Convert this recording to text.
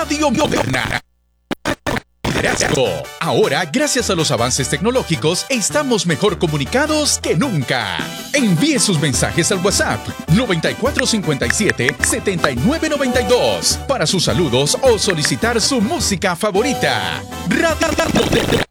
Radio Moderna. Ahora, gracias a los avances tecnológicos, estamos mejor comunicados que nunca. Envíe sus mensajes al WhatsApp 9457-7992 para sus saludos o solicitar su música favorita. Radio Moderna.